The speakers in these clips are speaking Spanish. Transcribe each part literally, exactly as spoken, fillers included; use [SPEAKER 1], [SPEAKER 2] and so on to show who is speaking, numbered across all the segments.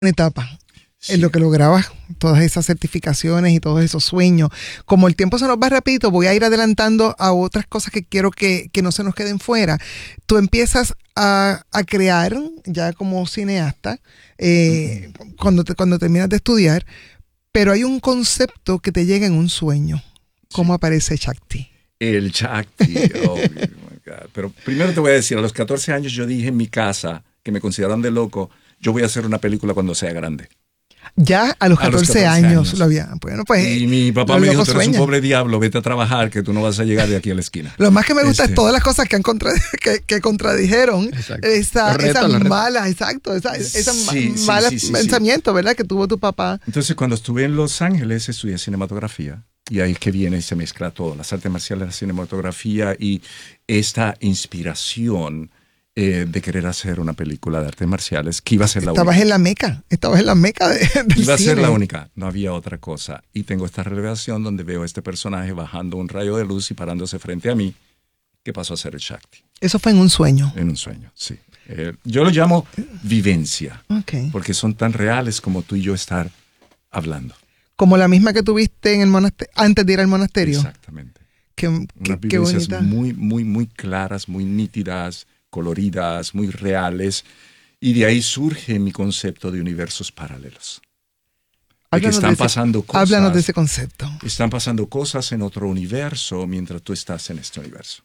[SPEAKER 1] etapa
[SPEAKER 2] Sí.
[SPEAKER 1] en lo que lograbas todas esas certificaciones y todos esos sueños. Como el tiempo se nos va rapidito, voy a ir adelantando a otras cosas que quiero que, que no se nos queden fuera. Tú empiezas a, a crear ya como cineasta eh, uh-huh. cuando, te, cuando terminas de estudiar, pero hay un concepto que te llega en un sueño. ¿Cómo sí. aparece Shakti?
[SPEAKER 2] El Shakti, oh my God. Pero primero te voy a decir, a los catorce años yo dije en mi casa, que me consideraron de loco, yo voy a hacer una película cuando sea grande.
[SPEAKER 1] Ya a los catorce, a los catorce años, años lo había. Bueno, pues,
[SPEAKER 2] y mi papá me dijo, tú eres un pobre diablo, vete a trabajar, que tú no vas a llegar de aquí a la esquina.
[SPEAKER 1] Lo más que me gusta este. es todas las cosas que, han contra, que, que contradijeron esa, esa mala, exacto, esa, esa sí, ma, mala sí, sí, pensamiento, sí. ¿verdad? Que tuvo tu papá.
[SPEAKER 2] Entonces, cuando estuve en Los Ángeles, estudié cinematografía. Y ahí es que viene y se mezcla todo, las artes marciales, la cinematografía y esta inspiración Eh, de querer hacer una película de artes marciales que iba a ser la
[SPEAKER 1] estabas
[SPEAKER 2] única.
[SPEAKER 1] en la meca, estabas en la meca de, del
[SPEAKER 2] iba a ser
[SPEAKER 1] cine.
[SPEAKER 2] la única, no había otra cosa. Y tengo esta revelación donde veo a este personaje bajando un rayo de luz y parándose frente a mí, que pasó a ser el Shakti.
[SPEAKER 1] Eso fue en un sueño.
[SPEAKER 2] En un sueño, sí. Eh, yo lo llamo vivencia,
[SPEAKER 1] okay.
[SPEAKER 2] porque son tan reales como tú y yo estar hablando.
[SPEAKER 1] Como la misma que tuviste en el monasterio, antes de ir al monasterio.
[SPEAKER 2] Exactamente.
[SPEAKER 1] Qué,
[SPEAKER 2] Unas
[SPEAKER 1] qué,
[SPEAKER 2] vivencias
[SPEAKER 1] qué bonita.
[SPEAKER 2] muy, muy, muy claras, muy nítidas, coloridas, muy reales, y de ahí surge mi concepto de universos paralelos. De que están
[SPEAKER 1] de ese,
[SPEAKER 2] pasando cosas.
[SPEAKER 1] Háblanos de ese concepto.
[SPEAKER 2] Están pasando cosas en otro universo mientras tú estás en este universo.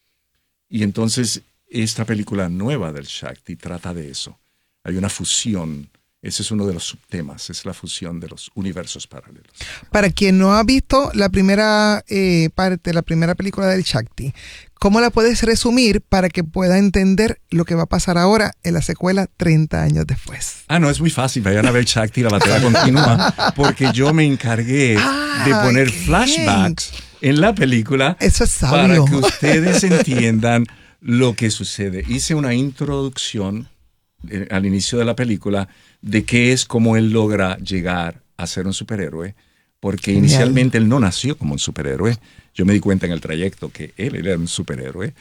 [SPEAKER 2] Y entonces esta película nueva del Shakti trata de eso. Hay una fusión. Ese es uno de los subtemas, es la fusión de los universos paralelos.
[SPEAKER 1] Para quien no ha visto la primera eh, parte, la primera película del Shakti, ¿cómo la puedes resumir para que pueda entender lo que va a pasar ahora en la secuela treinta años después?
[SPEAKER 2] Ah, no, es muy fácil. Vayan a ver Shakti, la batalla continúa, porque yo me encargué ah, de poner bien. flashbacks en la película.
[SPEAKER 1] Eso es sabio.
[SPEAKER 2] Para que ustedes entiendan lo que sucede. Hice una introducción eh, al inicio de la película de qué es cómo él logra llegar a ser un superhéroe, porque Genial. inicialmente él no nació como un superhéroe. Yo me di cuenta en el trayecto que él, él era un superhéroe,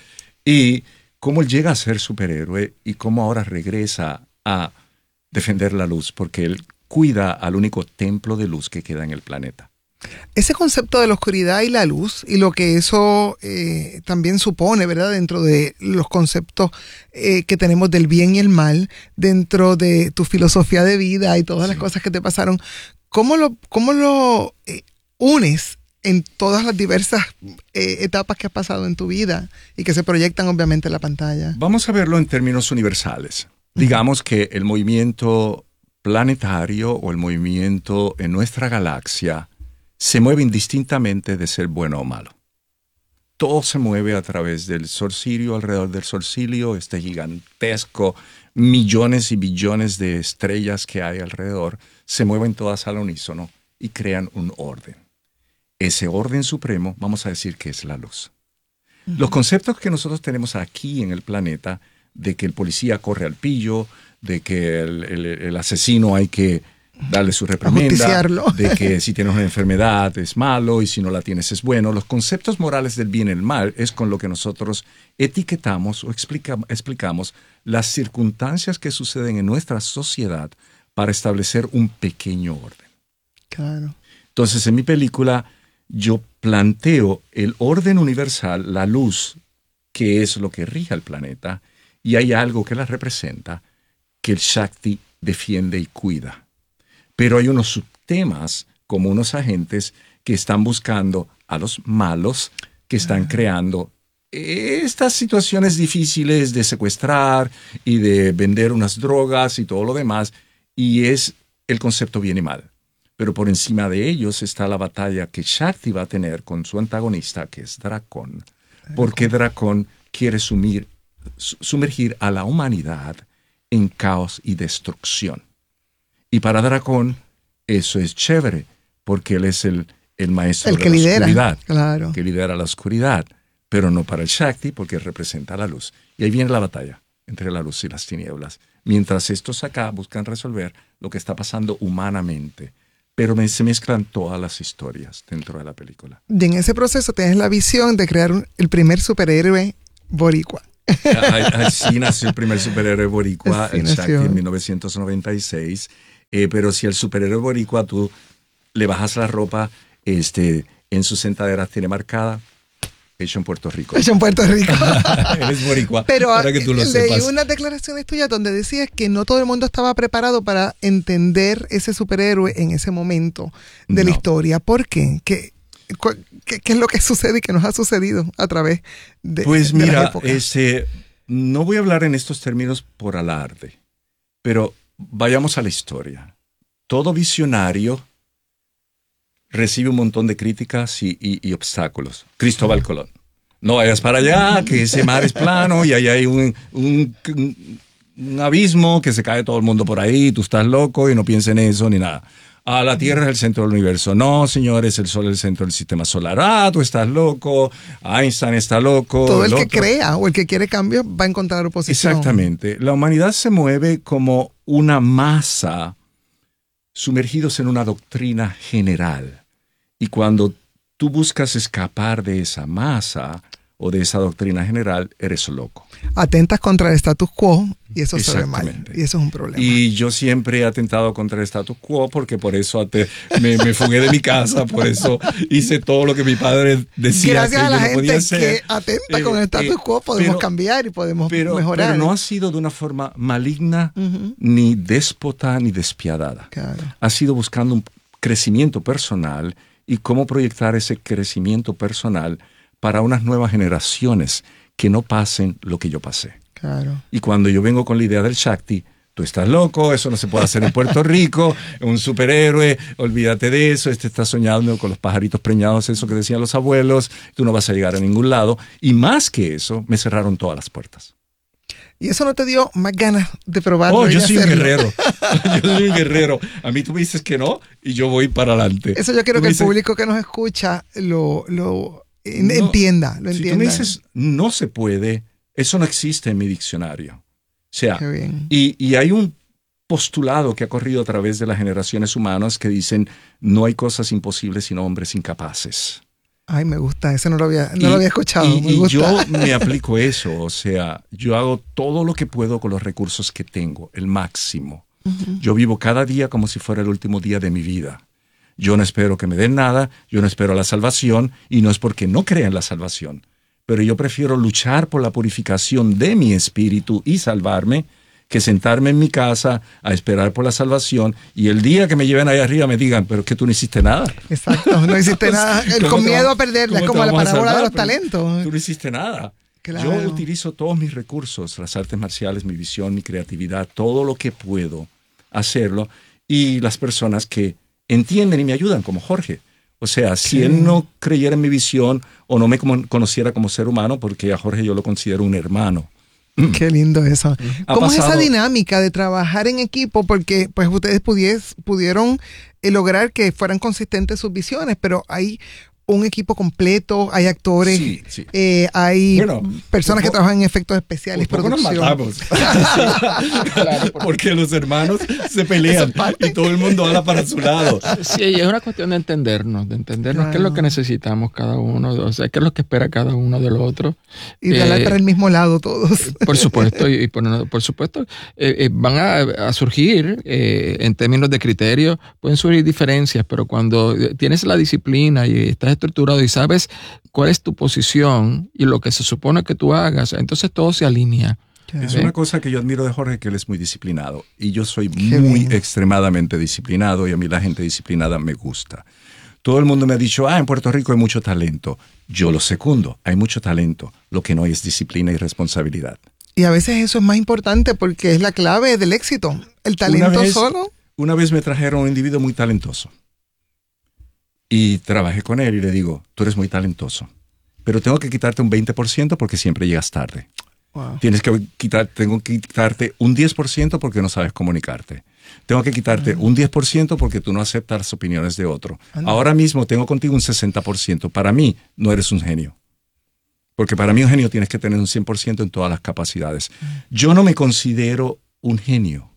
[SPEAKER 2] y cómo él llega a ser superhéroe y cómo ahora regresa a defender la luz, porque él cuida al único templo de luz que queda en el planeta.
[SPEAKER 1] Ese concepto de la oscuridad y la luz y lo que eso eh, también supone, ¿verdad? Dentro de los conceptos eh, que tenemos del bien y el mal, dentro de tu filosofía de vida y todas sí. las cosas que te pasaron, ¿cómo lo, cómo lo eh, unes en todas las diversas eh, etapas que has pasado en tu vida y que se proyectan obviamente en la pantalla?
[SPEAKER 2] Vamos a verlo en términos universales. Uh-huh. Digamos que el movimiento planetario o el movimiento en nuestra galaxia se mueve indistintamente de ser bueno o malo. Todo se mueve a través del Sol Sirio, alrededor del Sol Sirio, este gigantesco, millones y billones de estrellas que hay alrededor, se mueven todas al unísono y crean un orden. Ese orden supremo, vamos a decir que es la luz. Uh-huh. Los conceptos que nosotros tenemos aquí en el planeta, de que el policía corre al pillo, de que el, el, el asesino hay que darle su reprimenda, de que si tienes una enfermedad es malo y si no la tienes es bueno. Los conceptos morales del bien y el mal es con lo que nosotros etiquetamos o explica, explicamos las circunstancias que suceden en nuestra sociedad para establecer un pequeño orden.
[SPEAKER 1] Claro.
[SPEAKER 2] Entonces, en mi película yo planteo el orden universal, la luz, que es lo que rige al planeta, y hay algo que la representa, que el Shakti defiende y cuida. Pero hay unos subtemas, como unos agentes que están buscando a los malos, que están creando estas situaciones difíciles de secuestrar y de vender unas drogas y todo lo demás, y es el concepto bien y mal. Pero por encima de ellos está la batalla que Shakti va a tener con su antagonista, que es Dracón, porque Dracón quiere sumir, sumergir a la humanidad en caos y destrucción. Y para Dracón eso es chévere, porque él es el, el maestro
[SPEAKER 1] el
[SPEAKER 2] de
[SPEAKER 1] que
[SPEAKER 2] la
[SPEAKER 1] lidera,
[SPEAKER 2] oscuridad,
[SPEAKER 1] claro.
[SPEAKER 2] que lidera la oscuridad, pero no para el Shakti, porque representa la luz. Y ahí viene la batalla entre la luz y las tinieblas, mientras estos acá buscan resolver lo que está pasando humanamente. Pero me, se mezclan todas las historias dentro de la película.
[SPEAKER 1] Y en ese proceso tienes la visión de crear un, el primer superhéroe boricua.
[SPEAKER 2] Así nació el primer superhéroe boricua, el Shakti, en mil novecientos noventa y seis. Eh, pero si el superhéroe boricua tú le bajas la ropa, este, en sus sentaderas tiene marcada, hecho en Puerto Rico.
[SPEAKER 1] Hecho en Puerto Rico.
[SPEAKER 2] Eres boricua,
[SPEAKER 1] pero
[SPEAKER 2] para que tú lo
[SPEAKER 1] leí
[SPEAKER 2] sepas.
[SPEAKER 1] unas declaraciones tuyas donde decías que no todo el mundo estaba preparado para entender ese superhéroe en ese momento de
[SPEAKER 2] No.
[SPEAKER 1] la historia. ¿Por qué? ¿Qué, qué, qué es lo que sucede y que nos ha sucedido a través de,
[SPEAKER 2] pues
[SPEAKER 1] de
[SPEAKER 2] mira,
[SPEAKER 1] las épocas?
[SPEAKER 2] este, no voy a hablar en estos términos por alarde, pero vayamos a la historia. Todo visionario recibe un montón de críticas y, y, y obstáculos. Cristóbal Colón. No vayas para allá, que ese mar es plano y ahí hay un, un, un abismo que se cae todo el mundo por ahí, tú estás loco y no pienses en eso ni nada. Ah, la Tierra es el centro del universo. No, señores, el Sol es el centro del sistema solar. Ah, tú estás loco, Einstein está loco.
[SPEAKER 1] Todo el, el que
[SPEAKER 2] otro.
[SPEAKER 1] crea o el que quiere cambio va a encontrar oposición.
[SPEAKER 2] Exactamente. La humanidad se mueve como una masa sumergidos en una doctrina general. Y cuando tú buscas escapar de esa masa o de esa doctrina general, eres loco.
[SPEAKER 1] Atentas contra el status quo y eso se ve mal. Y eso es un problema.
[SPEAKER 2] Y yo siempre he atentado contra el status quo porque por eso te, me, me fugué de mi casa, por eso hice todo lo que mi padre decía.
[SPEAKER 1] Gracias
[SPEAKER 2] que
[SPEAKER 1] a la
[SPEAKER 2] yo no
[SPEAKER 1] gente
[SPEAKER 2] podía hacer.
[SPEAKER 1] que atenta
[SPEAKER 2] eh,
[SPEAKER 1] con el status
[SPEAKER 2] eh,
[SPEAKER 1] quo podemos
[SPEAKER 2] pero,
[SPEAKER 1] cambiar y podemos
[SPEAKER 2] pero,
[SPEAKER 1] mejorar.
[SPEAKER 2] Pero no ha sido de una forma maligna,
[SPEAKER 1] uh-huh.
[SPEAKER 2] ni déspota, ni despiadada.
[SPEAKER 1] Claro.
[SPEAKER 2] Ha sido buscando un crecimiento personal y cómo proyectar ese crecimiento personal para unas nuevas generaciones que no pasen lo que yo pasé.
[SPEAKER 1] Claro.
[SPEAKER 2] Y cuando yo vengo con la idea del Shakti, tú estás loco, eso no se puede hacer en Puerto Rico, un superhéroe, olvídate de eso, este está soñando con los pajaritos preñados, eso que decían los abuelos, tú no vas a llegar a ningún lado. Y más que eso, me cerraron todas las puertas.
[SPEAKER 1] ¿Y eso no te dio más ganas de probarlo?
[SPEAKER 2] Oh, yo
[SPEAKER 1] y
[SPEAKER 2] soy
[SPEAKER 1] hacerlo?
[SPEAKER 2] un guerrero. Yo soy un guerrero. A mí tú me dices que no y yo voy para adelante.
[SPEAKER 1] Eso yo quiero
[SPEAKER 2] tú
[SPEAKER 1] que el
[SPEAKER 2] dices,
[SPEAKER 1] público que nos escucha lo, lo en,
[SPEAKER 2] no,
[SPEAKER 1] entienda, lo entienda.
[SPEAKER 2] Si tú me dices no se puede, eso no existe en mi diccionario. O sea,
[SPEAKER 1] Qué bien.
[SPEAKER 2] Y, y hay un postulado que ha corrido a través de las generaciones humanas que dicen no hay cosas imposibles sino hombres incapaces.
[SPEAKER 1] Ay, me gusta, ese no lo había, no
[SPEAKER 2] y,
[SPEAKER 1] lo había escuchado.
[SPEAKER 2] Y,
[SPEAKER 1] me
[SPEAKER 2] y
[SPEAKER 1] gusta.
[SPEAKER 2] yo me aplico eso, o sea, yo hago todo lo que puedo con los recursos que tengo, el máximo. Uh-huh. Yo vivo cada día como si fuera el último día de mi vida. Yo no espero que me den nada, yo no espero la salvación, y no es porque no crea en la salvación, pero yo prefiero luchar por la purificación de mi espíritu y salvarme, que sentarme en mi casa a esperar por la salvación y el día que me lleven ahí arriba me digan, pero es que tú no hiciste nada.
[SPEAKER 1] Exacto, no hiciste nada. Con miedo a, a perderla, es como la parábola de los
[SPEAKER 2] pero
[SPEAKER 1] talentos.
[SPEAKER 2] Tú no hiciste nada.
[SPEAKER 1] Claro.
[SPEAKER 2] Yo utilizo todos mis recursos, las artes marciales, mi visión, mi creatividad, todo lo que puedo hacerlo, y las personas que entienden y me ayudan, como Jorge. O sea, si sí. él no creyera en mi visión o no me conociera como ser humano, porque a Jorge yo lo considero un hermano.
[SPEAKER 1] Qué lindo eso.
[SPEAKER 2] Ha
[SPEAKER 1] ¿Cómo
[SPEAKER 2] pasado...
[SPEAKER 1] es esa dinámica de trabajar en equipo? Porque pues ustedes pudies, pudieron eh, lograr que fueran consistentes sus visiones, pero hay un equipo completo, hay actores, sí, sí. Eh, hay bueno, personas que trabajan en efectos especiales,
[SPEAKER 2] por producción. Nos matamos. Claro, porque... porque los hermanos se pelean y todo el mundo habla para su lado.
[SPEAKER 3] Sí, es una cuestión de entendernos, de entendernos claro. qué es lo que necesitamos cada uno, o sea, qué es lo que espera cada uno del otro.
[SPEAKER 1] Y de hablar eh, para el mismo lado todos.
[SPEAKER 3] Por supuesto, y por, por supuesto, eh, eh, van a, a surgir, eh, en términos de criterio, pueden surgir diferencias, pero cuando tienes la disciplina y estás estructurado y sabes cuál es tu posición y lo que se supone que tú hagas, entonces todo se alinea.
[SPEAKER 2] Es una cosa que yo admiro de Jorge, que él es muy disciplinado y yo soy Qué muy bien. extremadamente disciplinado y a mí la gente disciplinada me gusta. Todo el mundo me ha dicho, ah, en Puerto Rico hay mucho talento. Yo lo secundo, hay mucho talento, lo que no hay es disciplina y responsabilidad.
[SPEAKER 1] Y a veces eso es más importante porque es la clave del éxito, el talento
[SPEAKER 2] una vez,
[SPEAKER 1] solo.
[SPEAKER 2] Una vez me trajeron un individuo muy talentoso. Y trabajé con él y le digo, tú eres muy talentoso, pero tengo que quitarte un veinte por ciento porque siempre llegas tarde. Wow. Tienes que quitar, tengo que quitarte un diez por ciento porque no sabes comunicarte. Tengo que quitarte uh-huh. un diez por ciento porque tú no aceptas las opiniones de otro. Uh-huh. Ahora mismo tengo contigo un sesenta por ciento. Para mí no eres un genio. Porque para mí un genio tienes que tener un cien por ciento en todas las capacidades. Uh-huh. Yo no me considero un genio.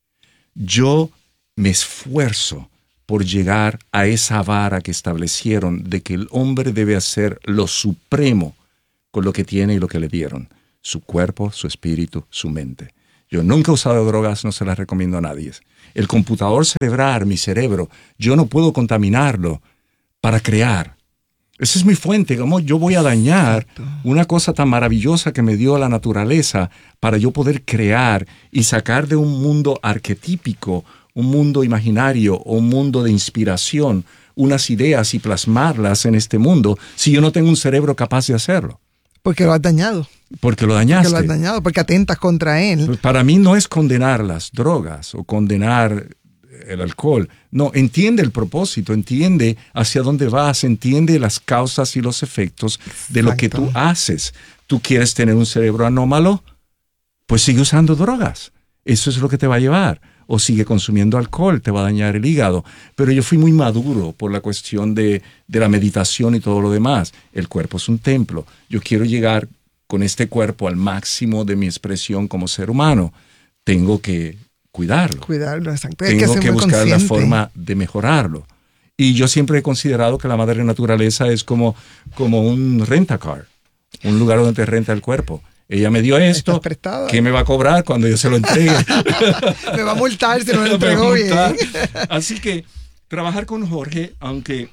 [SPEAKER 2] Yo me esfuerzo por llegar a esa vara que establecieron de que el hombre debe hacer lo supremo con lo que tiene y lo que le dieron. Su cuerpo, su espíritu, su mente. Yo nunca he usado drogas, no se las recomiendo a nadie. El computador cerebral, mi cerebro, yo no puedo contaminarlo para crear. Esa es mi fuente. ¿Cómo yo voy a dañar Exacto. una cosa tan maravillosa que me dio la naturaleza para yo poder crear y sacar de un mundo arquetípico, un mundo imaginario o un mundo de inspiración, unas ideas y plasmarlas en este mundo si yo no tengo un cerebro capaz de hacerlo?
[SPEAKER 1] Porque lo has dañado.
[SPEAKER 2] Porque lo dañaste.
[SPEAKER 1] Porque lo has dañado, porque atentas contra él.
[SPEAKER 2] Para mí no es condenar las drogas o condenar el alcohol. No, entiende el propósito, entiende hacia dónde vas, entiende las causas y los efectos de lo que tú haces. ¿Tú quieres tener un cerebro anómalo? Pues sigue usando drogas. Eso es lo que te va a llevar. O sigue consumiendo alcohol, te va a dañar el hígado. Pero yo fui muy maduro por la cuestión de, de la meditación y todo lo demás. El cuerpo es un templo. Yo quiero llegar con este cuerpo al máximo de mi expresión como ser humano. Tengo que cuidarlo.
[SPEAKER 1] Cuidarlo, exacto.
[SPEAKER 2] Tengo
[SPEAKER 1] que,
[SPEAKER 2] que buscar
[SPEAKER 1] consciente.
[SPEAKER 2] la forma de mejorarlo. Y yo siempre he considerado que la madre naturaleza es como, como un rent-a-car, un lugar donde te renta el cuerpo. Ella me dio esto, ¿qué me va a cobrar cuando yo se lo entregue?
[SPEAKER 1] Me va a multar si no lo entrego bien.
[SPEAKER 2] Así que trabajar con Jorge, aunque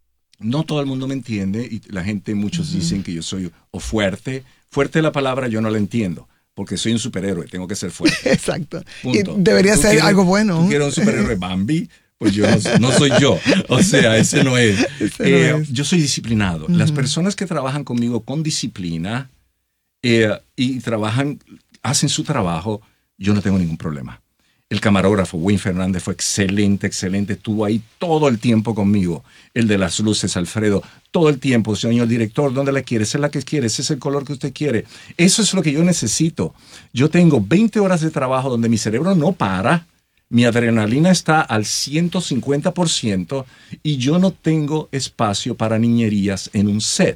[SPEAKER 2] no todo el mundo me entiende, y la gente, muchos uh-huh. dicen que yo soy o fuerte. Fuerte la palabra yo no la entiendo, porque soy un superhéroe, tengo que ser fuerte.
[SPEAKER 1] Exacto.
[SPEAKER 2] Punto.
[SPEAKER 1] Y debería ser
[SPEAKER 2] quieres,
[SPEAKER 1] algo bueno.
[SPEAKER 2] ¿Tú quieres un superhéroe Bambi? Pues yo no, no soy yo. O sea, ese no es. Ese eh, no es. Yo soy disciplinado. Uh-huh. Las personas que trabajan conmigo con disciplina eh, y trabajan, hacen su trabajo, yo no tengo ningún problema. El camarógrafo, Wayne Fernández, fue excelente, excelente. Estuvo ahí todo el tiempo conmigo. El de las luces, Alfredo, todo el tiempo. Señor director, ¿dónde la quiere? Esa es la que quiere, ese es el color que usted quiere. Eso es lo que yo necesito. Yo tengo veinte horas de trabajo donde mi cerebro no para. Mi adrenalina está al ciento cincuenta por ciento y yo no tengo espacio para niñerías en un set.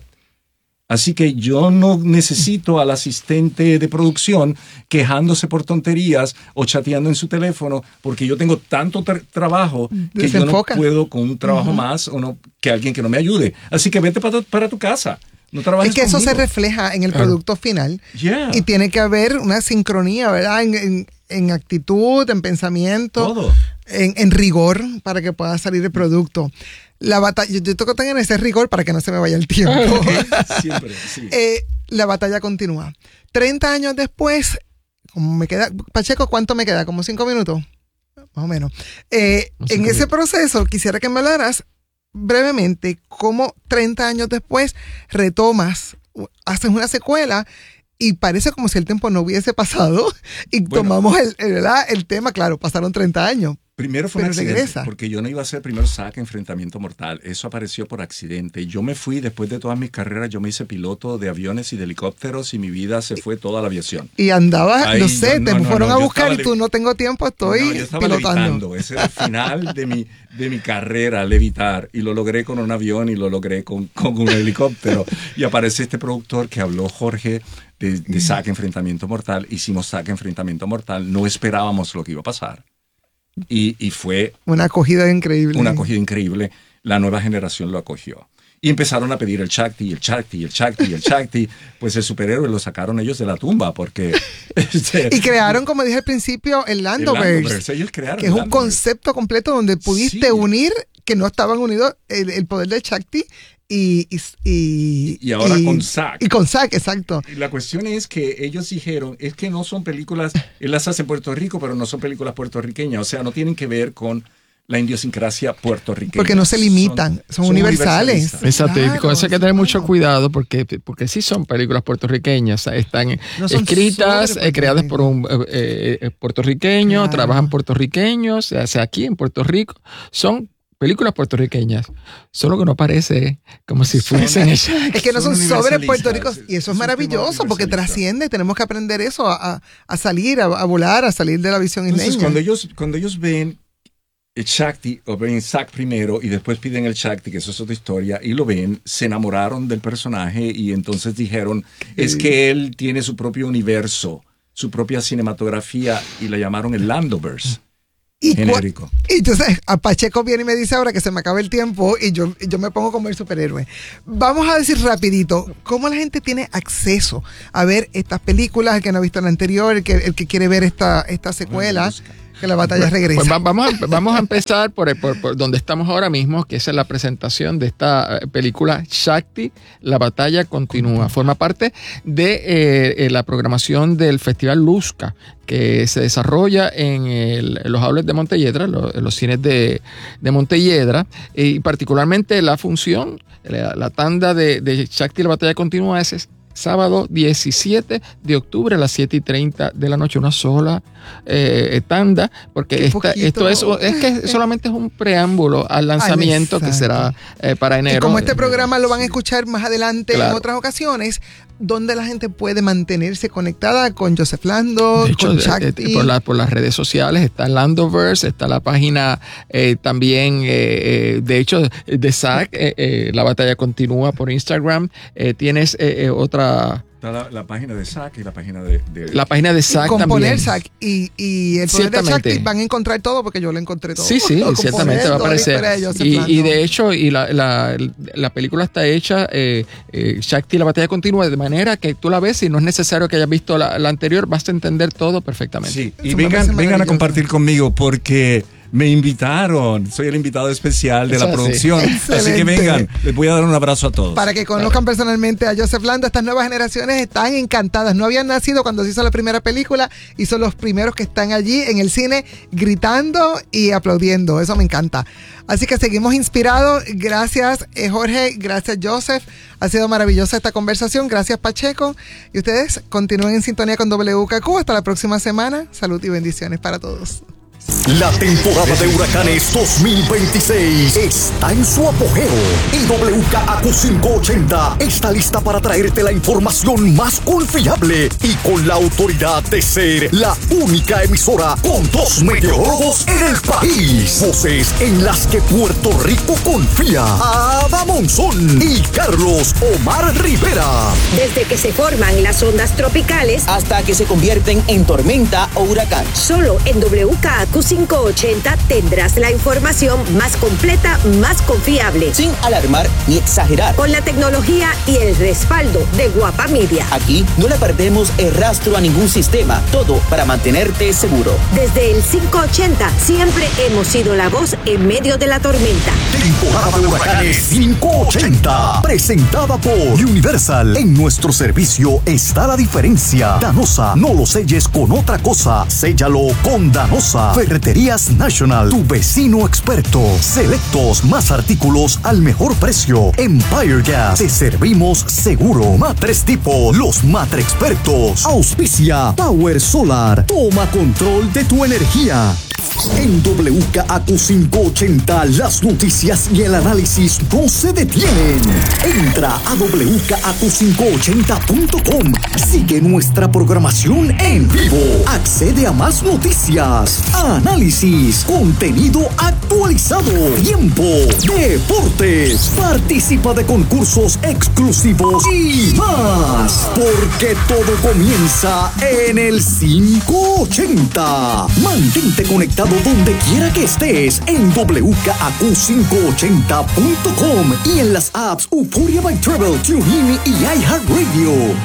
[SPEAKER 2] Así que yo no necesito al asistente de producción quejándose por tonterías o chateando en su teléfono, porque yo tengo tanto tra- trabajo que yo no puedo con un trabajo uh-huh. más o no, que alguien que no me ayude. Así que vete para tu, para tu casa. No trabajes
[SPEAKER 1] es que
[SPEAKER 2] conmigo.
[SPEAKER 1] Eso se refleja en el producto final.
[SPEAKER 2] Yeah.
[SPEAKER 1] Y tiene que haber una sincronía, ¿verdad? En, en, en actitud, en pensamiento,
[SPEAKER 2] Todo.
[SPEAKER 1] En, en rigor para que pueda salir el producto. La batalla, yo, yo tengo que tener ese rigor para que no se me vaya el tiempo.
[SPEAKER 2] Siempre, sí.
[SPEAKER 1] eh, la batalla continúa. treinta años después, como me queda, Pacheco, ¿cuánto me queda? ¿Como cinco minutos? Más o menos. Eh, no sé en ese proceso, quisiera que me hablaras brevemente cómo treinta años después retomas, haces una secuela y parece como si el tiempo no hubiese pasado y bueno, tomamos el, el, el tema, claro, pasaron treinta años.
[SPEAKER 2] Primero fue un accidente, regresa. Porque yo no iba a hacer primero S A C, Enfrentamiento Mortal. Eso apareció por accidente. Yo me fui, después de todas mis carreras, yo me hice piloto de aviones y de helicópteros y mi vida se fue toda la aviación.
[SPEAKER 1] Y andabas, Ahí, no sé, no, te no, fueron no, a buscar y tú no tengo tiempo, estoy no,
[SPEAKER 2] yo estaba
[SPEAKER 1] pilotando.
[SPEAKER 2] Levitando. Ese era el final de mi, de mi carrera, levitar. Y lo logré con un avión y lo logré con, con un helicóptero. Y aparece este productor que habló, Jorge, de, de S A C, Enfrentamiento Mortal. Hicimos S A C, Enfrentamiento Mortal. No esperábamos lo que iba a pasar. Y, y fue
[SPEAKER 1] una acogida increíble.
[SPEAKER 2] Una acogida increíble. La nueva generación lo acogió. Y empezaron a pedir el Shakti, el Shakti, el Shakti, el Shakti. Pues el superhéroe lo sacaron ellos de la tumba porque...
[SPEAKER 1] este, y crearon, como dije al principio, el Landoverse. El Landoverse.
[SPEAKER 2] Ellos crearon
[SPEAKER 1] que es un concepto completo donde pudiste sí. unir, que no estaban unidos, el, el poder del Shakti y... Y, y,
[SPEAKER 2] y ahora
[SPEAKER 1] y,
[SPEAKER 2] con S A C.
[SPEAKER 1] Y con S A C, exacto.
[SPEAKER 2] Y la cuestión es que ellos dijeron, es que no son películas, él las hace en Puerto Rico, pero no son películas puertorriqueñas. O sea, no tienen que ver con la idiosincrasia puertorriqueña.
[SPEAKER 1] Porque no se limitan, son, son, son universales.
[SPEAKER 3] Exacto, claro, con eso hay que tener mucho cuidado porque, porque sí son películas puertorriqueñas, están no escritas, eh, creadas por un eh, eh, puertorriqueño, claro. trabajan puertorriqueños, se hace aquí en Puerto Rico, son películas puertorriqueñas, solo que no parece como si fuesen hechas.
[SPEAKER 1] Es que no son, son sobre Puerto Rico y eso es, es maravilloso porque trasciende, tenemos que aprender eso, a, a salir, a, a volar, a salir de la visión isleña.
[SPEAKER 2] Entonces, cuando ellos, cuando ellos ven el Shakti, o ven S A C primero y después piden el Shakti, que eso es otra historia, y lo ven, se enamoraron del personaje y entonces dijeron, es que él tiene su propio universo, su propia cinematografía y la llamaron el Landoverse.
[SPEAKER 1] Y
[SPEAKER 2] genérico.
[SPEAKER 1] Y entonces a Pacheco viene y me dice ahora que se me acaba el tiempo y yo, y yo me pongo como el superhéroe. Vamos a decir rapidito, ¿cómo la gente tiene acceso a ver estas películas, el que no ha visto la anterior, el que, el que quiere ver esta, esta secuela?
[SPEAKER 2] Bueno,
[SPEAKER 1] que la batalla
[SPEAKER 3] pues,
[SPEAKER 1] regresa.
[SPEAKER 3] Pues va, vamos, a, vamos a empezar por, por, por donde estamos ahora mismo, que es la presentación de esta película Shakti, La batalla continúa. Forma parte de eh, la programación del Festival Luzca, que se desarrolla en, el, en los outlets de Montelledra, los, en los cines de, de Montelledra, y particularmente la función, la, la tanda de, de Shakti, La batalla continúa, es sábado diecisiete de octubre a las siete y treinta de la noche, una sola eh, tanda, porque esta, esto es, es que solamente es un preámbulo al lanzamiento que será eh, para enero.
[SPEAKER 1] Y como este programa lo van a escuchar más adelante
[SPEAKER 3] claro.
[SPEAKER 1] en otras ocasiones, ¿dónde la gente puede mantenerse conectada con Joseph Lando,
[SPEAKER 3] de hecho,
[SPEAKER 1] con
[SPEAKER 3] de,
[SPEAKER 1] Shakti?
[SPEAKER 3] De, por, la, por las redes sociales está Landoverse, está la página eh, también, eh, eh, de hecho, de S A C, eh, eh, La batalla continúa por Instagram. Eh, tienes eh, eh, otra...
[SPEAKER 2] Está la, la página de S A C y la página de... de
[SPEAKER 3] la página de S A C
[SPEAKER 1] con
[SPEAKER 3] también.
[SPEAKER 1] poner S A C y, y el poder de Shakti van a encontrar todo, porque yo lo encontré todo.
[SPEAKER 3] Sí, sí,
[SPEAKER 1] con
[SPEAKER 3] ciertamente va a aparecer. Y, y de hecho, y la, la, la película está hecha, eh, eh, Shakti, La batalla continúa, de manera que tú la ves y no es necesario que hayas visto la, la anterior, vas a entender todo perfectamente.
[SPEAKER 2] Sí, y vengan, vengan a compartir conmigo porque... me invitaron, soy el invitado especial de
[SPEAKER 3] Eso
[SPEAKER 2] la
[SPEAKER 3] así.
[SPEAKER 2] producción.
[SPEAKER 1] Excelente.
[SPEAKER 2] Así que vengan, les voy a dar un abrazo a todos.
[SPEAKER 1] Para que conozcan personalmente a Joseph Lando, estas nuevas generaciones están encantadas. No habían nacido cuando se hizo la primera película y son los primeros que están allí en el cine gritando y aplaudiendo. Eso me encanta. Así que seguimos inspirados. Gracias, eh, Jorge. Gracias, Joseph. Ha sido maravillosa esta conversación. Gracias, Pacheco. Y ustedes continúen en sintonía con W K Q. Hasta la próxima semana. Salud y bendiciones para todos.
[SPEAKER 4] La temporada de huracanes dos mil veintiséis está en su apogeo y W K A Q quinientos ochenta está lista para traerte la información más confiable y con la autoridad de ser la única emisora con dos meteorólogos en el país. Voces en las que Puerto Rico confía. Ada Monzón y Carlos Omar Rivera.
[SPEAKER 5] Desde que se forman las ondas tropicales
[SPEAKER 6] hasta que se convierten en tormenta o huracán.
[SPEAKER 5] Solo en W K A Q quinientos ochenta tendrás la información más completa, más confiable,
[SPEAKER 6] sin alarmar ni exagerar,
[SPEAKER 5] con la tecnología y el respaldo de Guapa Media.
[SPEAKER 6] Aquí no le perdemos el rastro a ningún sistema, todo para mantenerte seguro.
[SPEAKER 5] Desde el quinientos ochenta siempre hemos sido la voz en medio de la tormenta.
[SPEAKER 4] Temporada de huracanes quinientos ochenta, presentada por Universal. En nuestro servicio está la diferencia. Danosa, no lo selles con otra cosa, séllalo con Danosa. Ferreterías National, tu vecino experto. Selectos, más artículos al mejor precio. Empire Gas, te servimos seguro. Matres Tipo, los matre expertos. Auspicia Power Solar, toma control de tu energía. En W K A Q quinientos ochenta, las noticias y el análisis no se detienen. Entra a W K A Q quinientos ochenta punto com. Sigue nuestra programación en vivo. Accede a más noticias, análisis, contenido actualizado, tiempo, deportes. Participa de concursos exclusivos y más. Porque todo comienza en el quinientos ochenta. Mantente conectado donde quiera que estés en W K A Q quinientos ochenta punto com y en las apps Euphoria by Travel, TuneIn y iHeartRadio.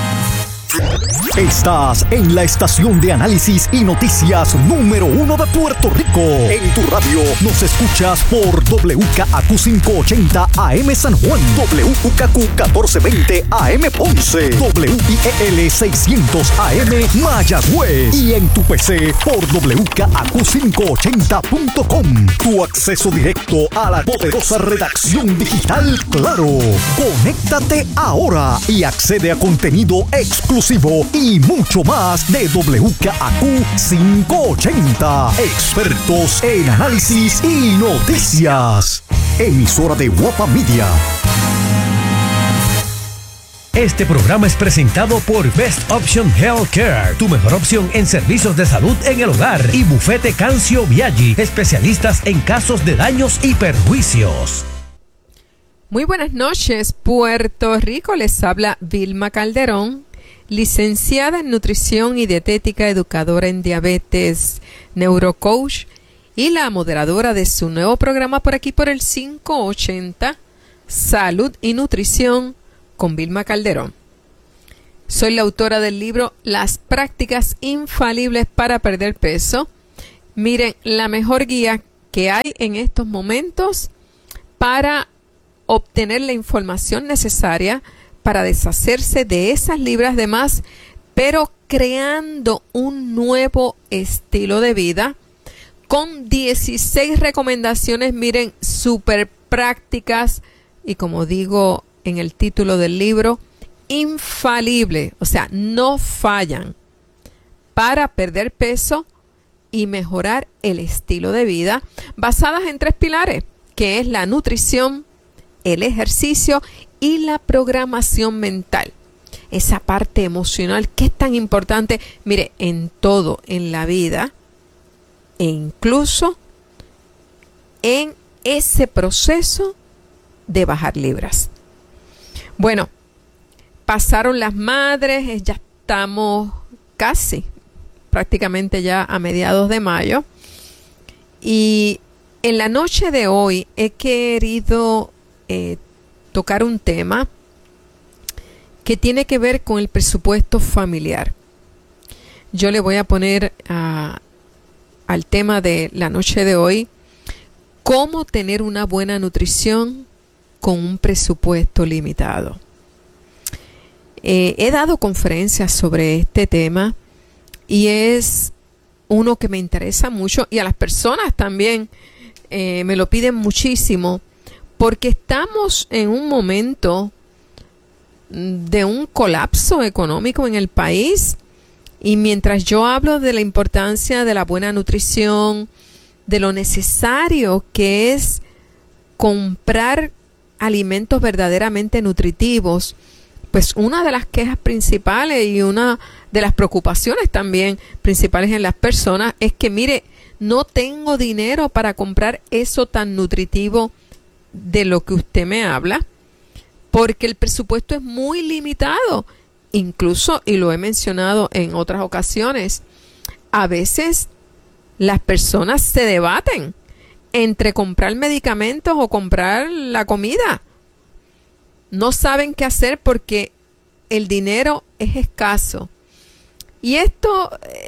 [SPEAKER 4] Estás en la estación de análisis y noticias número uno de Puerto Rico. En tu radio nos escuchas por W K A Q quinientos ochenta A M San Juan, W K Q catorce veinte A M Ponce, W I E L seiscientos A M Mayagüez y en tu P C por W K A Q quinientos ochenta punto com. Tu acceso directo a la poderosa redacción digital Claro. Conéctate ahora y accede a contenido exclusivo y mucho más de W K A Q quinientos ochenta. Expertos en análisis y noticias. Emisora de Guapa Media.
[SPEAKER 7] Este programa es presentado por Best Option Healthcare, tu mejor opción en servicios de salud en el hogar, y Bufete Cancio Biaggi, especialistas en casos de daños y perjuicios.
[SPEAKER 8] Muy buenas noches, Puerto Rico. Les habla Vilma Calderón, licenciada en nutrición y dietética, educadora en diabetes, neurocoach y la moderadora de su nuevo programa por aquí por el quinientos ochenta, Salud y Nutrición con Vilma Calderón. Soy la autora del libro Las prácticas infalibles para perder peso, Miren, la mejor guía que hay en estos momentos para obtener la información necesaria para deshacerse de esas libras de más, pero creando un nuevo estilo de vida con dieciséis recomendaciones, miren, súper prácticas y, como digo en el título del libro, infalible, o sea, no fallan, para perder peso y mejorar el estilo de vida, basadas en tres pilares, que es la nutrición, el ejercicio y la programación mental. Esa parte emocional que es tan importante, mire, en todo en la vida, e incluso en ese proceso de bajar libras. Bueno, pasaron las madres, ya estamos casi, prácticamente ya a mediados de mayo. Y en la noche de hoy he querido eh, tocar un tema que tiene que ver con el presupuesto familiar. Yo le voy a poner a, al tema de la noche de hoy, cómo tener una buena nutrición con un presupuesto limitado. Eh, he dado conferencias sobre este tema y es uno que me interesa mucho, y a las personas también eh, me lo piden muchísimo, porque estamos en un momento de un colapso económico en el país, y mientras yo hablo de la importancia de la buena nutrición, de lo necesario que es comprar alimentos verdaderamente nutritivos, pues una de las quejas principales y una de las preocupaciones también principales en las personas es que, mire, no tengo dinero para comprar eso tan nutritivo de lo que usted me habla, porque el presupuesto es muy limitado. Incluso, y lo he mencionado en otras ocasiones, a veces las personas se debaten entre comprar medicamentos o comprar la comida. No saben qué hacer porque el dinero es escaso. Y esto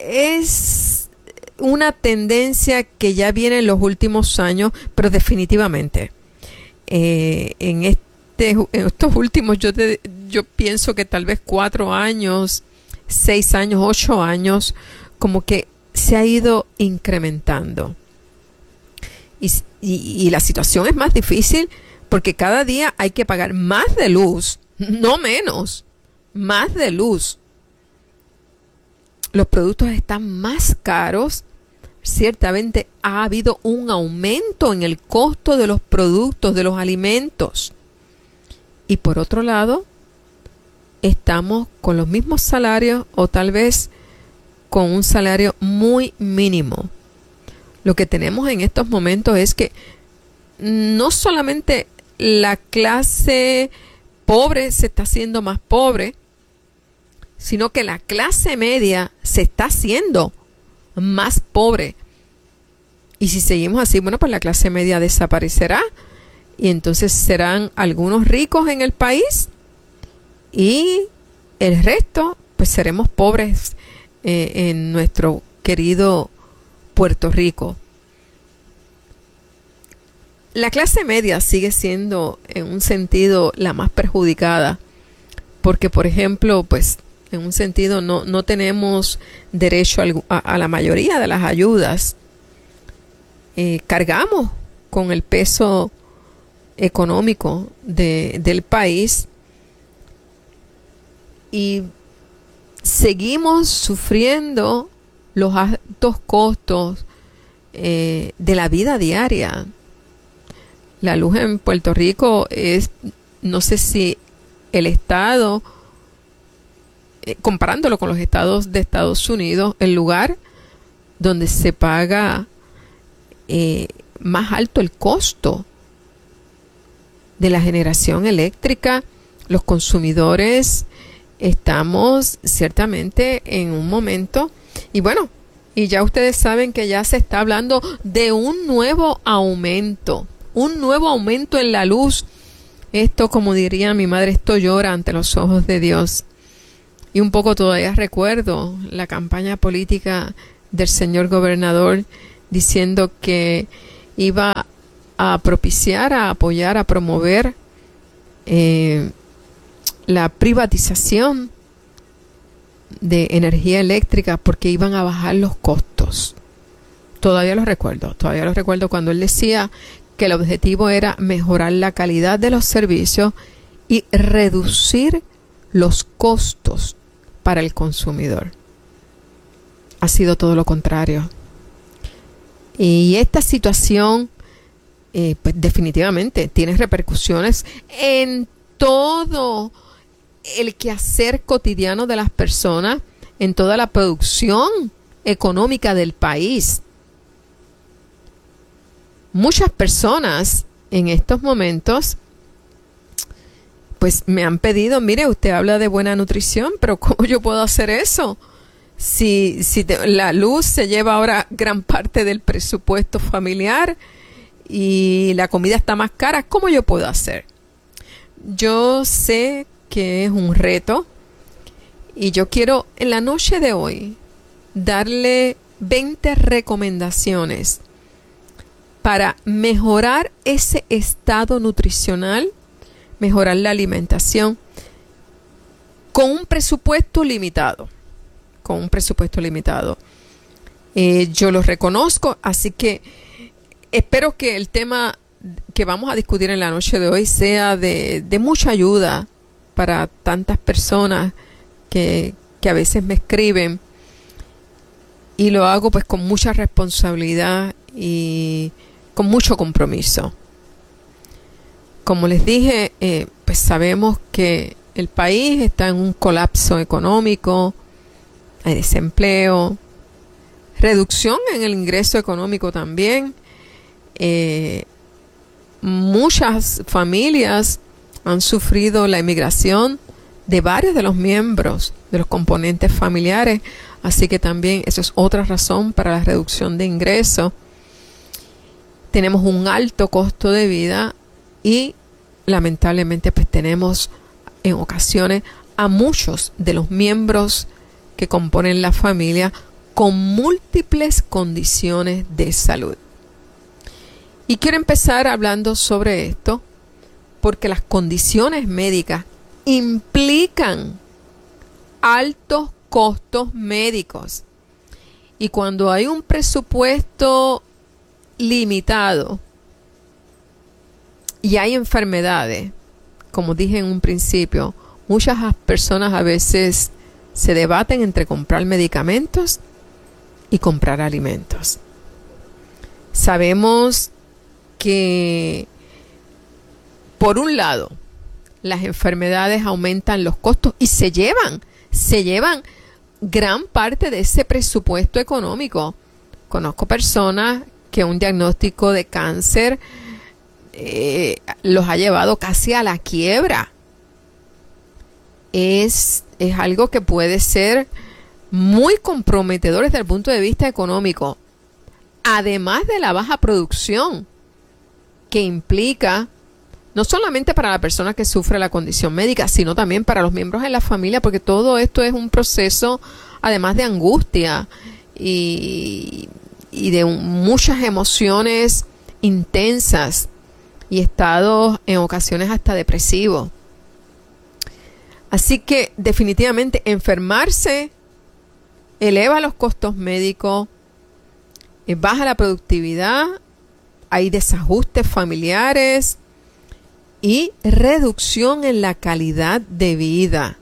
[SPEAKER 8] es una tendencia que ya viene en los últimos años, pero definitivamente eh, en, este, en estos últimos, yo, te, yo pienso que tal vez cuatro años, seis años, ocho años, como que se ha ido incrementando. Y, y, y la situación es más difícil porque cada día hay que pagar más de luz, no menos, más de luz. Los productos están más caros. Ciertamente ha habido un aumento en el costo de los productos, de los alimentos. Y por otro lado, estamos con los mismos salarios o tal vez con un salario muy mínimo. Lo que tenemos en estos momentos es que no solamente la clase pobre se está haciendo más pobre, sino que la clase media se está haciendo más pobre. Y si seguimos así, bueno, pues la clase media desaparecerá y entonces serán algunos ricos en el país y el resto, pues seremos pobres eh, en nuestro querido Puerto Rico. La clase media sigue siendo en un sentido la más perjudicada porque, por ejemplo, pues en un sentido no, no tenemos derecho a, a la mayoría de las ayudas. Eh, cargamos con el peso económico de, del país y seguimos sufriendo los altos costos eh, de la vida diaria. La luz en Puerto Rico es, no sé si el estado, eh, comparándolo con los estados de Estados Unidos, el lugar donde se paga eh, más alto el costo de la generación eléctrica. Los consumidores estamos ciertamente en un momento, y bueno, y ya ustedes saben que ya se está hablando de un nuevo aumento, un nuevo aumento en la luz. Esto, como diría mi madre, esto llora ante los ojos de Dios. Y un poco todavía recuerdo la campaña política del señor gobernador diciendo que iba a propiciar, a apoyar, a promover eh, la privatización de energía eléctrica porque iban a bajar los costos. Todavía lo recuerdo, todavía lo recuerdo cuando él decía que el objetivo era mejorar la calidad de los servicios y reducir los costos para el consumidor. Ha sido todo lo contrario. Y esta situación, eh, pues definitivamente tiene repercusiones en todo el quehacer cotidiano de las personas, en toda la producción económica del país. Muchas personas en estos momentos pues me han pedido, mire, usted habla de buena nutrición, pero ¿cómo yo puedo hacer eso? Si, si te, la luz se lleva ahora gran parte del presupuesto familiar y la comida está más cara, ¿cómo yo puedo hacer? Yo sé que es un reto y yo quiero en la noche de hoy darle veinte recomendaciones para mejorar ese estado nutricional, mejorar la alimentación con un presupuesto limitado, con un presupuesto limitado. Eh, yo lo reconozco, así que espero que el tema que vamos a discutir en la noche de hoy sea de, de mucha ayuda para tantas personas que, que a veces me escriben, y lo hago pues con mucha responsabilidad y con mucho compromiso. Como les dije, eh, pues sabemos que el país está en un colapso económico, hay desempleo, reducción en el ingreso económico también. Eh, muchas familias han sufrido la emigración de varios de los miembros de los componentes familiares, así que también eso es otra razón para la reducción de ingresos. Tenemos un alto costo de vida y lamentablemente pues tenemos en ocasiones a muchos de los miembros que componen la familia con múltiples condiciones de salud. Y quiero empezar hablando sobre esto porque las condiciones médicas implican altos costos médicos. Y cuando hay un presupuesto limitado y hay enfermedades, como dije en un principio, muchas personas a veces se debaten entre comprar medicamentos y comprar alimentos. Sabemos que, por un lado, las enfermedades aumentan los costos y se llevan, se llevan gran parte de ese presupuesto económico. Conozco personas que un diagnóstico de cáncer eh, los ha llevado casi a la quiebra. Es, es algo que puede ser muy comprometedor desde el punto de vista económico, además de la baja producción que implica no solamente para la persona que sufre la condición médica, sino también para los miembros de la familia, porque todo esto es un proceso, además de angustia y, y de un, muchas emociones intensas y estados en ocasiones hasta depresivos. Así que definitivamente enfermarse eleva los costos médicos, eh, baja la productividad, hay desajustes familiares y reducción en la calidad de vida.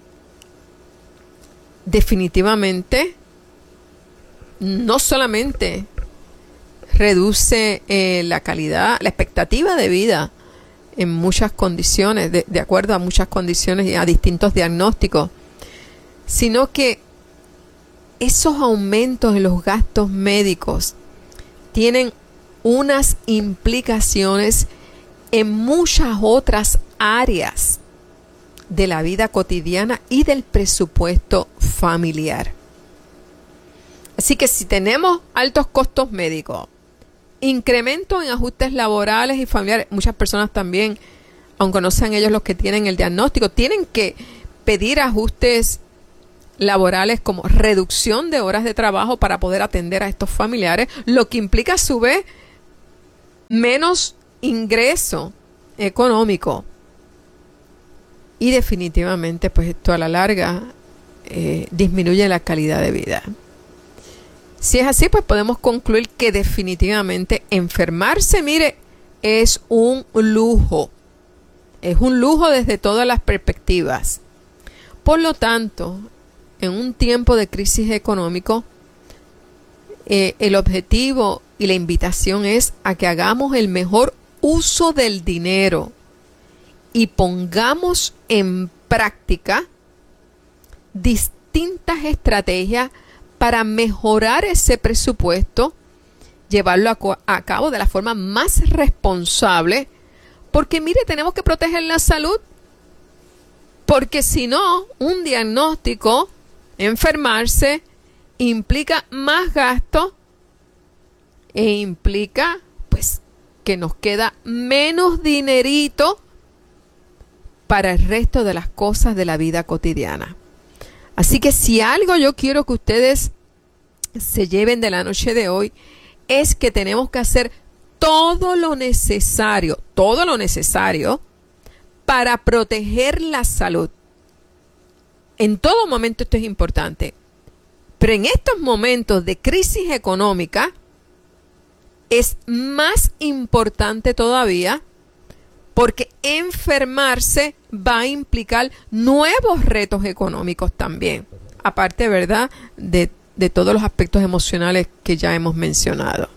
[SPEAKER 8] Definitivamente, no solamente reduce eh, la calidad, la expectativa de vida en muchas condiciones, de, de acuerdo a muchas condiciones y a distintos diagnósticos, sino que esos aumentos en los gastos médicos tienen unas implicaciones en muchas otras áreas de la vida cotidiana y del presupuesto familiar. Así que si tenemos altos costos médicos, incremento en ajustes laborales y familiares, muchas personas también, aunque no sean ellos los que tienen el diagnóstico, tienen que pedir ajustes laborales como reducción de horas de trabajo para poder atender a estos familiares, lo que implica a su vez menos ingreso económico. Y definitivamente, pues esto a la larga eh, disminuye la calidad de vida. Si es así, pues podemos concluir que definitivamente enfermarse, mire, es un lujo. Es un lujo desde todas las perspectivas. Por lo tanto, en un tiempo de crisis económico, eh, el objetivo y la invitación es a que hagamos el mejor uso del dinero y pongamos en práctica distintas estrategias para mejorar ese presupuesto, llevarlo a, a cabo de la forma más responsable, porque mire, tenemos que proteger la salud, porque si no, un diagnóstico, enfermarse, implica más gasto e implica pues que nos queda menos dinerito para el resto de las cosas de la vida cotidiana. Así que si algo yo quiero que ustedes se lleven de la noche de hoy, es que tenemos que hacer todo lo necesario, todo lo necesario para proteger la salud. En todo momento esto es importante, pero en estos momentos de crisis económica es más importante todavía, porque enfermarse va a implicar nuevos retos económicos también, aparte, ¿verdad?, de, de todos los aspectos emocionales que ya hemos mencionado.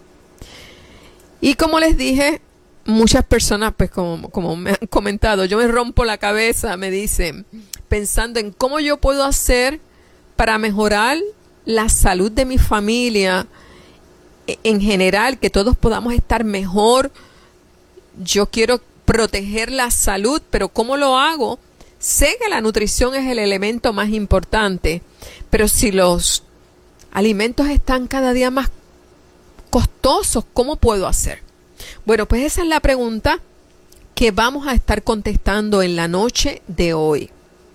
[SPEAKER 8] Y como les dije, muchas personas, pues como, como me han comentado, yo me rompo la cabeza, me dicen, pensando en cómo yo puedo hacer para mejorar la salud de mi familia, en general, que todos podamos estar mejor. Yo quiero proteger la salud, pero ¿cómo lo hago? Sé que la nutrición es el elemento más importante, pero si los alimentos están cada día más costosos, ¿cómo puedo hacer? Bueno, pues esa es la pregunta que vamos a estar contestando en la noche de hoy.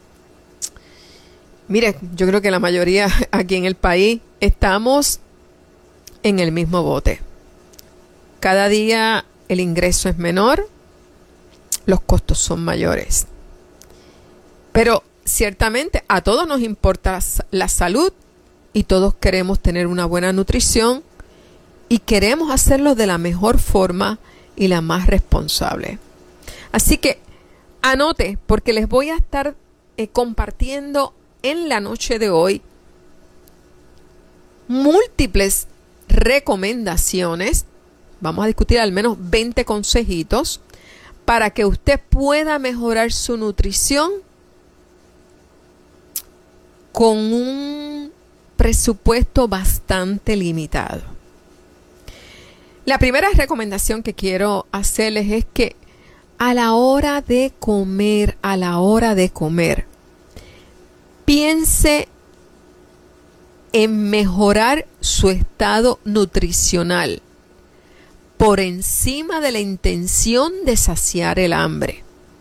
[SPEAKER 8] Mire, yo creo que la mayoría aquí en el país estamos en el mismo bote. Cada día el ingreso es menor, los costos son mayores. Pero ciertamente a todos nos importa la salud y todos queremos tener una buena nutrición y queremos hacerlo de la mejor forma y la más responsable. Así que anote, porque les voy a estar eh, compartiendo en la noche de hoy múltiples recomendaciones. Vamos a discutir al menos veinte consejitos para que usted pueda mejorar su nutrición con un presupuesto bastante limitado. La primera recomendación que quiero hacerles es que a la hora de comer, a la hora de comer, piense en mejorar su estado nutricional por encima de la intención de saciar el hambre.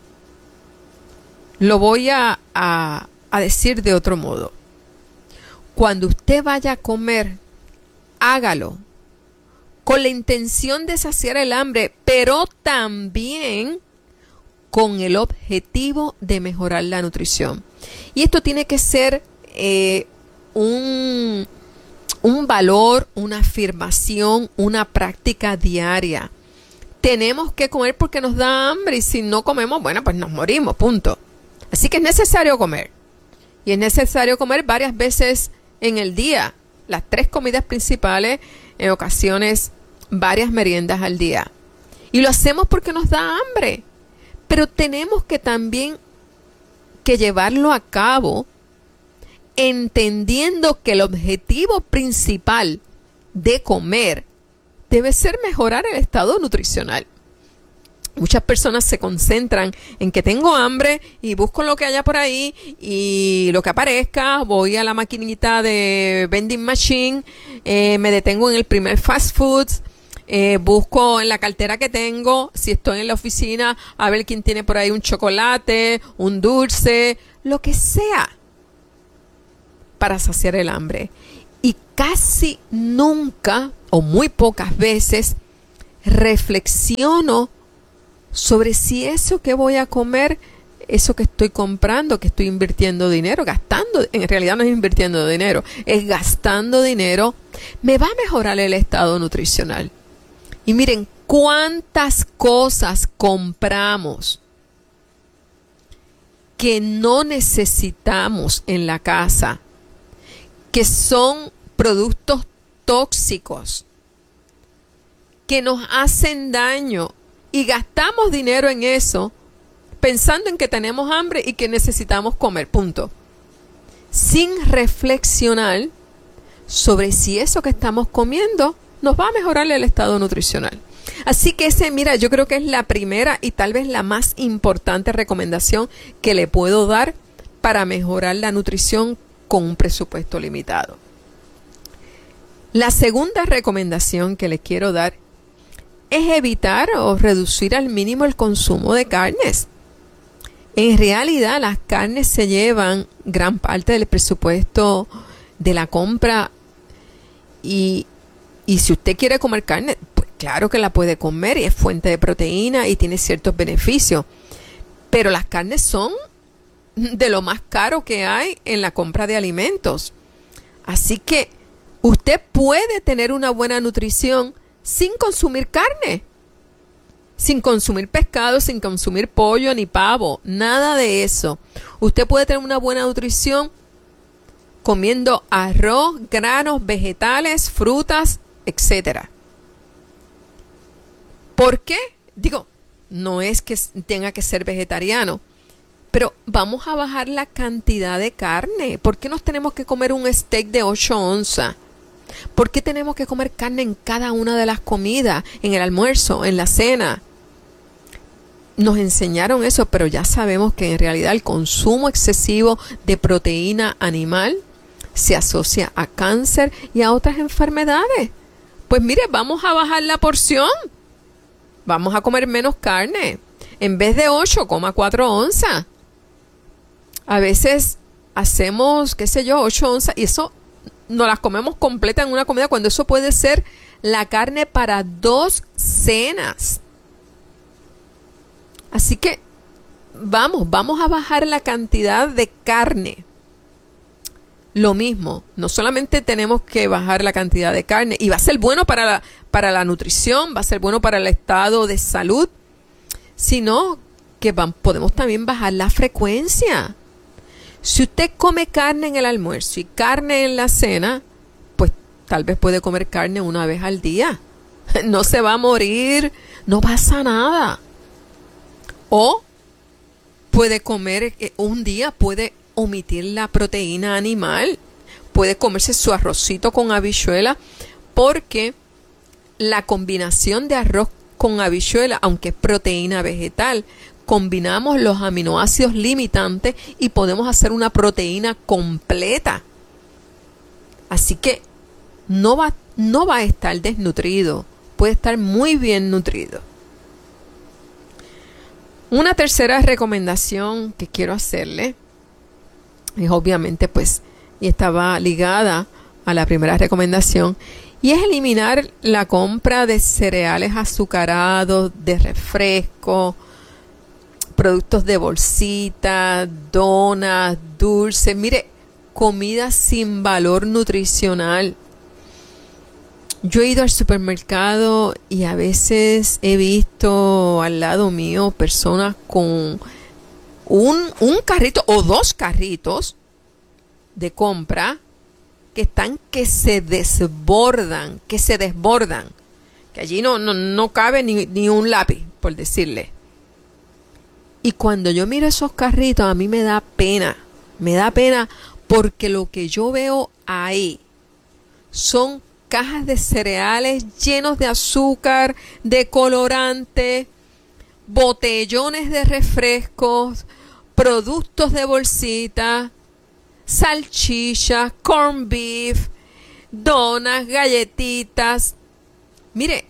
[SPEAKER 8] Lo voy a, a, a decir de otro modo. Cuando usted vaya a comer, hágalo con la intención de saciar el hambre, pero también con el objetivo de mejorar la nutrición. Y esto tiene que ser eh, un, un valor, una afirmación, una práctica diaria. Tenemos que comer porque nos da hambre y si no comemos, bueno, pues nos morimos, punto. Así que es necesario comer. Y es necesario comer varias veces en el día. Las tres comidas principales, en ocasiones varias meriendas al día. Y lo hacemos porque nos da hambre. Pero tenemos que también que llevarlo a cabo entendiendo que el objetivo principal de comer debe ser mejorar el estado nutricional. Muchas personas se concentran en que tengo hambre y busco lo que haya por ahí y lo que aparezca, voy a la maquinita de vending machine, eh, me detengo en el primer fast food, eh, busco en la cartera que tengo, si estoy en la oficina, a ver quién tiene por ahí un chocolate, un dulce, lo que sea, para saciar el hambre. Y casi nunca o muy pocas veces reflexiono sobre si eso que voy a comer, eso que estoy comprando, que estoy invirtiendo dinero, gastando, en realidad no es invirtiendo dinero, es gastando dinero, me va a mejorar el estado nutricional. Y miren cuántas cosas compramos que no necesitamos en la casa, que son productos tóxicos, que nos hacen daño, y gastamos dinero en eso pensando en que tenemos hambre y que necesitamos comer, punto. Sin reflexionar sobre si eso que estamos comiendo nos va a mejorar el estado nutricional. Así que ese, mira, yo creo que es la primera y tal vez la más importante recomendación que le puedo dar para mejorar la nutrición con un presupuesto limitado. La segunda recomendación que le quiero dar es evitar o reducir al mínimo el consumo de carnes. En realidad, las carnes se llevan gran parte del presupuesto de la compra y, y si usted quiere comer carne, pues claro que la puede comer y es fuente de proteína y tiene ciertos beneficios. Pero las carnes son de lo más caro que hay en la compra de alimentos. Así que usted puede tener una buena nutrición sin consumir carne, sin consumir pescado, sin consumir pollo ni pavo, nada de eso. Usted puede tener una buena nutrición comiendo arroz, granos, vegetales, frutas, etcétera. ¿Por qué? Digo, no es que tenga que ser vegetariano, pero vamos a bajar la cantidad de carne. ¿Por qué nos tenemos que comer un steak de ocho onzas? ¿Por qué tenemos que comer carne en cada una de las comidas? En el almuerzo, en la cena. Nos enseñaron eso, pero ya sabemos que en realidad el consumo excesivo de proteína animal se asocia a cáncer y a otras enfermedades. Pues mire, vamos a bajar la porción. Vamos a comer menos carne. En vez de ocho, coma cuatro onzas. A veces hacemos, qué sé yo, ocho onzas y eso nos las comemos completas en una comida cuando eso puede ser la carne para dos cenas. Así que vamos, vamos a bajar la cantidad de carne. Lo mismo, no solamente tenemos que bajar la cantidad de carne y va a ser bueno para la, para la nutrición, va a ser bueno para el estado de salud, sino que van, podemos también bajar la frecuencia. Si usted come carne en el almuerzo y carne en la cena, pues tal vez puede comer carne una vez al día. No se va a morir, no pasa nada. O puede comer eh, un día, puede omitir la proteína animal, puede comerse su arrocito con habichuela, porque la combinación de arroz con habichuela, aunque es proteína vegetal, combinamos los aminoácidos limitantes y podemos hacer una proteína completa. Así que no va, no va a estar desnutrido, puede estar muy bien nutrido. Una tercera recomendación que quiero hacerle es obviamente pues, y estaba ligada a la primera recomendación, y es eliminar la compra de cereales azucarados, de refresco, productos de bolsita, donas, dulces, mire, comida sin valor nutricional. Yo he ido al supermercado y a veces he visto al lado mío personas con un, un carrito o dos carritos de compra que están que se desbordan, que se desbordan, que allí no, no, no cabe ni, ni un lápiz, por decirle. Y cuando yo miro esos carritos, a mí me da pena, me da pena porque lo que yo veo ahí son cajas de cereales llenos de azúcar, de colorante, botellones de refrescos, productos de bolsita, salchichas, corn beef, donas, galletitas. Mire,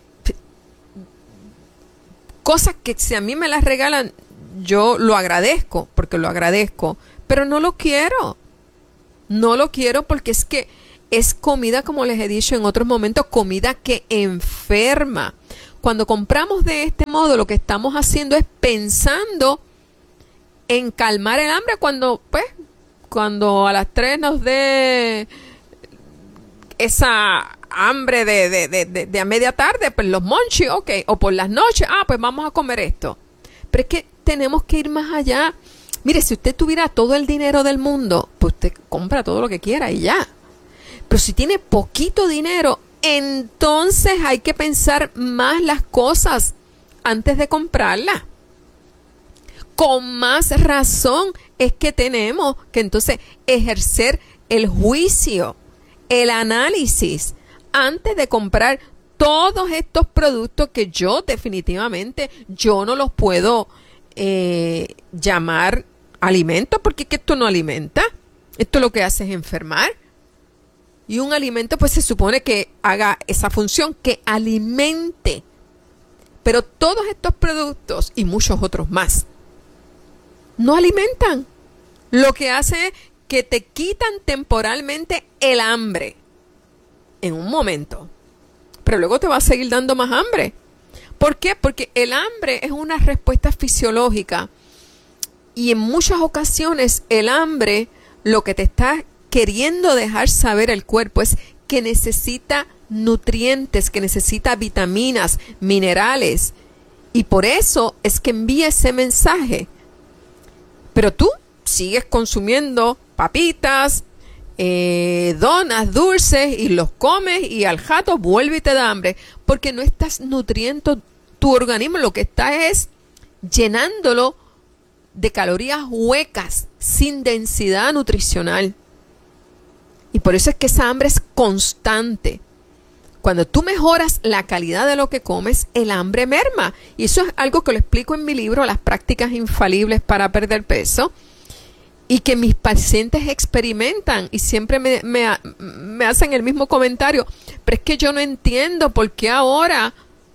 [SPEAKER 8] cosas que si a mí me las regalan, yo lo agradezco, porque lo agradezco, pero no lo quiero. No lo quiero porque es que es comida, como les he dicho en otros momentos, comida que enferma. Cuando compramos de este modo, lo que estamos haciendo es pensando en calmar el hambre cuando, pues, cuando a las tres nos dé esa hambre de, de, de, de, de a media tarde, pues los monchis, ok, o por las noches, ah, pues vamos a comer esto. Pero es que tenemos que ir más allá. Mire, si usted tuviera todo el dinero del mundo, pues usted compra todo lo que quiera y ya. Pero si tiene poquito dinero, entonces hay que pensar más las cosas antes de comprarlas. Con más razón es que tenemos que entonces ejercer el juicio, el análisis, antes de comprar todos estos productos que yo definitivamente yo no los puedo eh, llamar alimentos, porque es que esto no alimenta. Esto lo que hace es enfermar. Y un alimento pues se supone que haga esa función, que alimente. Pero todos estos productos y muchos otros más no alimentan. Lo que hace es que te quitan temporalmente el hambre en un momento, pero luego te va a seguir dando más hambre. ¿Por qué? Porque el hambre es una respuesta fisiológica y en muchas ocasiones el hambre, lo que te está queriendo dejar saber el cuerpo es que necesita nutrientes, que necesita vitaminas, minerales, y por eso es que envía ese mensaje. Pero tú sigues consumiendo papitas, eh, donas, dulces, y los comes y al jato vuelve y te da hambre, porque no estás nutriendo tu organismo, lo que está es llenándolo de calorías huecas, sin densidad nutricional. Y por eso es que esa hambre es constante. Cuando tú mejoras la calidad de lo que comes, el hambre merma. Y eso es algo que lo explico en mi libro, Las prácticas infalibles para perder peso, y que mis pacientes experimentan y siempre me, me, me hacen el mismo comentario. Pero es que yo no entiendo por qué ahora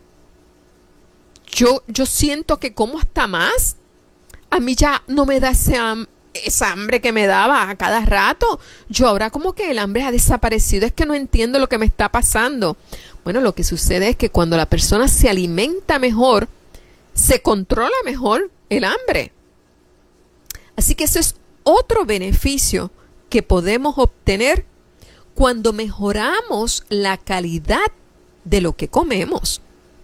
[SPEAKER 8] yo, yo siento que como hasta más. A mí ya no me da ese hambre. Esa hambre que me daba a cada rato. Yo ahora como que el hambre ha desaparecido. Es que no entiendo lo que me está pasando. Bueno, lo que sucede es que cuando la persona se alimenta mejor, se controla mejor el hambre. Así que eso es otro beneficio que podemos obtener cuando mejoramos la calidad de lo que comemos.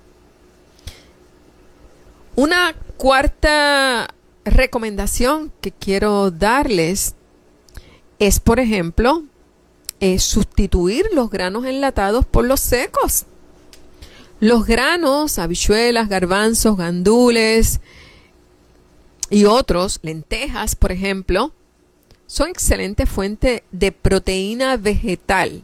[SPEAKER 8] Una cuarta recomendación que quiero darles es, por ejemplo, eh, sustituir los granos enlatados por los secos. Los granos, habichuelas, garbanzos, gandules y otros, lentejas, por ejemplo, son excelente fuente de proteína vegetal.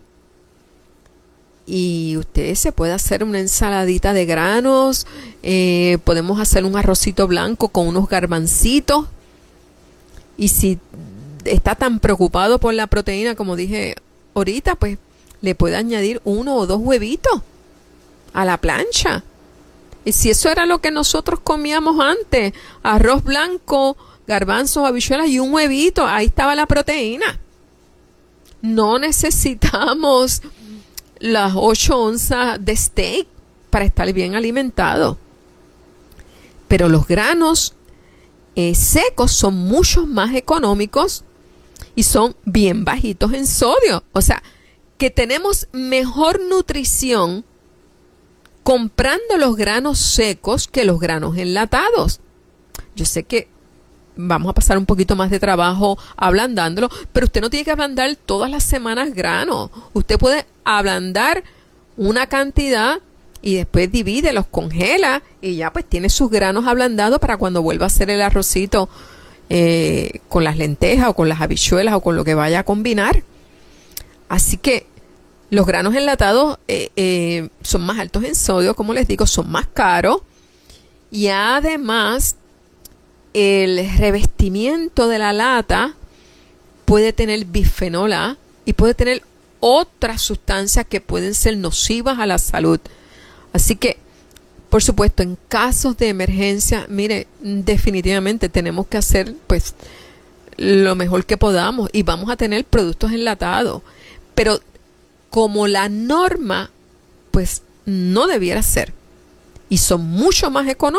[SPEAKER 8] Y usted se puede hacer una ensaladita de granos, eh, podemos hacer un arrocito blanco con unos garbancitos. Y si está tan preocupado por la proteína, como dije ahorita, pues le puede añadir uno o dos huevitos a la plancha. Y si eso era lo que nosotros comíamos antes, arroz blanco, garbanzos, habichuelas y un huevito, ahí estaba la proteína. No necesitamos las ocho onzas de steak para estar bien alimentado. Pero los granos eh, secos son mucho más económicos y son bien bajitos en sodio. O sea, que tenemos mejor nutrición comprando los granos secos que los granos enlatados. Yo sé que vamos a pasar un poquito más de trabajo ablandándolo, pero usted no tiene que ablandar todas las semanas granos. Usted puede ablandar una cantidad y después divide, los congela y ya pues tiene sus granos ablandados para cuando vuelva a hacer el arrocito eh, con las lentejas o con las habichuelas o con lo que vaya a combinar. Así que los granos enlatados eh, eh, son más altos en sodio, como les digo, son más caros, y además el revestimiento de la lata puede tener bisfenol A y puede tener otras sustancias que pueden ser nocivas a la salud. Así que, por supuesto, en casos de emergencia, mire, definitivamente tenemos que hacer pues lo mejor que podamos y vamos a tener productos enlatados. Pero como la norma, pues no debiera ser. Y son mucho más económicos